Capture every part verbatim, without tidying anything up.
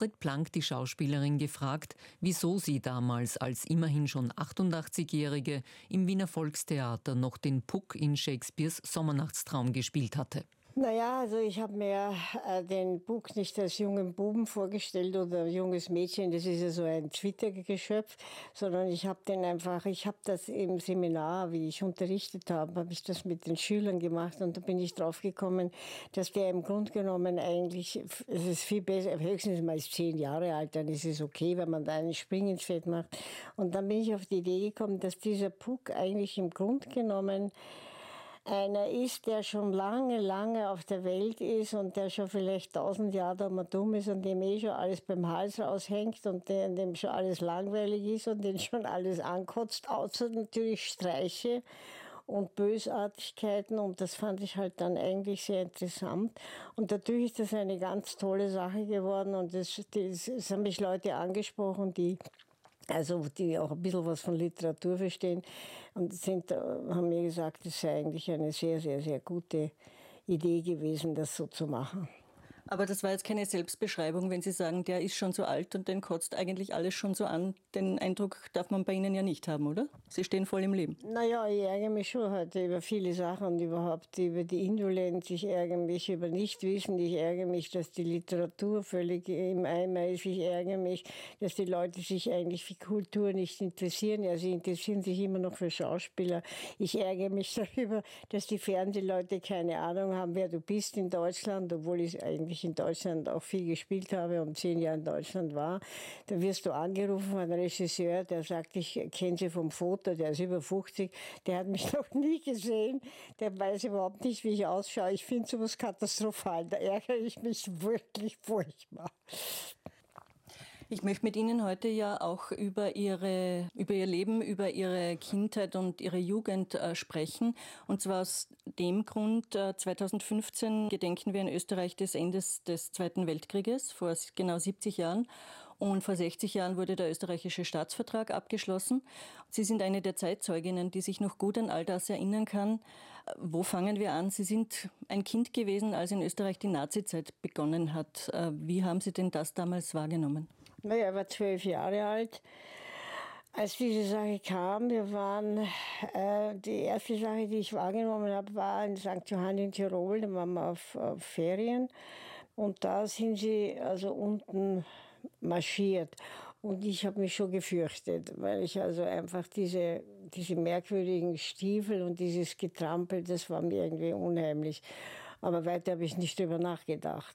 Astrid Plank, die Schauspielerin, gefragt, wieso sie damals als immerhin schon achtundachtzigjährige im Wiener Volkstheater noch den Puck in Shakespeares Sommernachtstraum gespielt hatte. Naja, also ich habe mir äh, den Puck nicht als jungen Buben vorgestellt oder junges Mädchen, das ist ja so ein Twitter-Geschöpf, sondern ich habe den einfach, ich habe das im Seminar, wie ich unterrichtet habe, habe ich das mit den Schülern gemacht und da bin ich drauf gekommen, dass der im Grunde genommen eigentlich, es ist viel besser, höchstens mal ist zehn Jahre alt, dann ist es okay, wenn man da einen Spring ins Fett macht. Und dann bin ich auf die Idee gekommen, dass dieser Puck eigentlich im Grunde genommen einer ist, der schon lange, lange auf der Welt ist und der schon vielleicht tausend Jahre da mal dumm ist und dem eh schon alles beim Hals raushängt und der, dem schon alles langweilig ist und den schon alles ankotzt, außer natürlich Streiche und Bösartigkeiten, und das fand ich halt dann eigentlich sehr interessant. Und dadurch ist das eine ganz tolle Sache geworden und das, das, das haben mich Leute angesprochen, die Also die auch ein bisschen was von Literatur verstehen und sind, haben mir gesagt, es sei eigentlich eine sehr, sehr, sehr gute Idee gewesen, das so zu machen. Aber das war jetzt keine Selbstbeschreibung, wenn Sie sagen, der ist schon so alt und den kotzt eigentlich alles schon so an. Den Eindruck darf man bei Ihnen ja nicht haben, oder? Sie stehen voll im Leben. Naja, ich ärgere mich schon heute über viele Sachen und überhaupt über die Indolenz. Ich ärgere mich über Nichtwissen. Ich ärgere mich, dass die Literatur völlig im Eimer ist. Ich ärgere mich, dass die Leute sich eigentlich für Kultur nicht interessieren. Ja, sie interessieren sich immer noch für Schauspieler. Ich ärgere mich darüber, dass die Fernsehleute keine Ahnung haben, wer du bist in Deutschland, obwohl ich eigentlich in Deutschland auch viel gespielt habe und zehn Jahre in Deutschland war. Da wirst du angerufen von einem Regisseur, der sagt, ich kenne Sie vom Foto, der ist über fünfzig, der hat mich noch nie gesehen, der weiß überhaupt nicht, wie ich ausschaue. Ich finde sowas katastrophal, da ärgere ich mich wirklich furchtbar. Ich möchte mit Ihnen heute ja auch über Ihre, über Ihr Leben, über Ihre Kindheit und Ihre Jugend äh, sprechen. Und zwar aus dem Grund, äh, zweitausendfünfzehn gedenken wir in Österreich des Endes des Zweiten Weltkrieges, vor genau siebzig Jahren. Und vor sechzig Jahren wurde der österreichische Staatsvertrag abgeschlossen. Sie sind eine der Zeitzeuginnen, die sich noch gut an all das erinnern kann. Wo fangen wir an? Sie sind ein Kind gewesen, als in Österreich die Nazizeit begonnen hat. Wie haben Sie denn das damals wahrgenommen? Naja, ich war zwölf Jahre alt, als diese Sache kam. Wir waren, äh, die erste Sache, die ich wahrgenommen habe, war in Sankt Johann in Tirol. Da waren wir auf, auf Ferien und da sind sie also unten marschiert. Und ich habe mich schon gefürchtet, weil ich also einfach diese, diese merkwürdigen Stiefel und dieses Getrampel, das war mir irgendwie unheimlich. Aber weiter habe ich nicht drüber nachgedacht.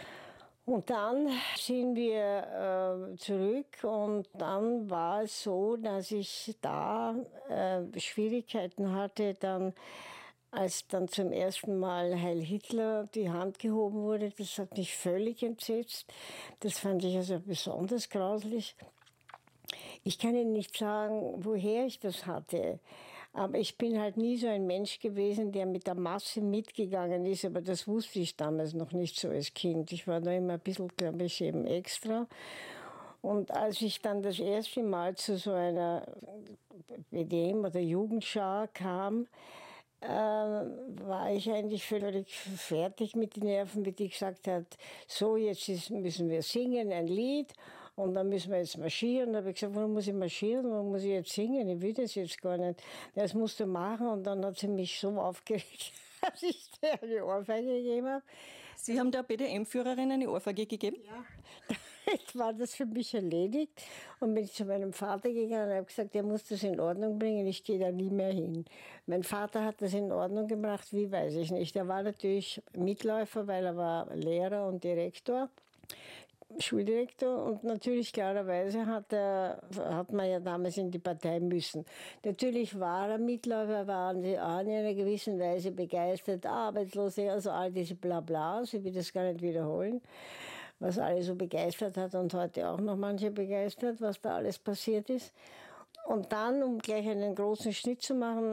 Und dann sind wir äh, zurück und dann war es so, dass ich da äh, Schwierigkeiten hatte, dann als dann zum ersten Mal Heil Hitler die Hand gehoben wurde. Das hat mich völlig entsetzt. Das fand ich also besonders grauslich. Ich kann Ihnen nicht sagen, woher ich das hatte. Aber ich bin halt nie so ein Mensch gewesen, der mit der Masse mitgegangen ist. Aber das wusste ich damals noch nicht so als Kind. Ich war da immer ein bisschen, glaube ich, eben extra. Und als ich dann das erste Mal zu so einer B D M oder Jugendschar kam, äh, war ich eigentlich völlig fertig mit den Nerven, wie die gesagt hat, so, jetzt ist, müssen wir singen, ein Lied, und dann müssen wir jetzt marschieren. Da habe ich gesagt, warum muss ich marschieren, warum muss ich jetzt singen, ich will das jetzt gar nicht. Das musst du machen, und dann hat sie mich so aufgeregt, dass ich dir eine Ohrfeige gegeben habe. Sie haben der B D M-Führerin eine Ohrfeige gegeben? Ja. Jetzt war das für mich erledigt und bin ich zu meinem Vater gegangen und habe gesagt, er muss das in Ordnung bringen, ich gehe da nie mehr hin. Mein Vater hat das in Ordnung gebracht, wie, weiß ich nicht. Er war natürlich Mitläufer, weil er war Lehrer und Direktor, Schuldirektor, und natürlich klarerweise hat, er, hat man ja damals in die Partei müssen. Natürlich war er Mitläufer, waren sie auch in einer gewissen Weise begeistert, Arbeitslose, also all diese Blablas, ich will das gar nicht wiederholen, was alle so begeistert hat und heute auch noch manche begeistert, was da alles passiert ist. Und dann, um gleich einen großen Schnitt zu machen,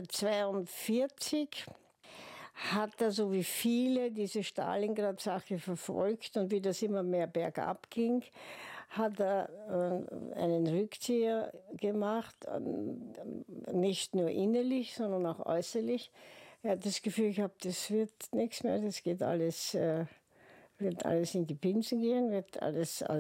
zweiundvierzig hat er, so wie viele, diese Stalingrad-Sache verfolgt, und wie das immer mehr bergab ging, hat er äh, einen Rückzieher gemacht, äh, nicht nur innerlich, sondern auch äußerlich. Er hat das Gefühl gehabt, das wird nichts mehr, das geht alles, äh, wird alles in die Pinsen gehen, wird alles